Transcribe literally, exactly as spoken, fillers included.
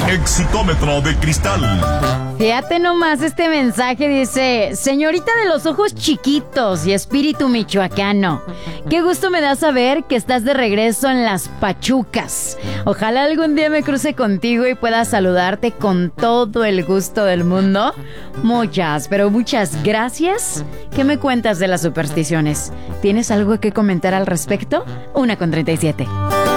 Exitómetro de cristal. Fíjate nomás, este mensaje dice: señorita de los ojos chiquitos y espíritu michoacano, qué gusto me da saber que estás de regreso en las Pachucas. Ojalá algún día me cruce contigo y pueda saludarte con todo el gusto del mundo. Muchas, pero muchas gracias. ¿Qué me cuentas de las supersticiones? ¿Tienes algo que comentar al respecto? Una con treinta y siete.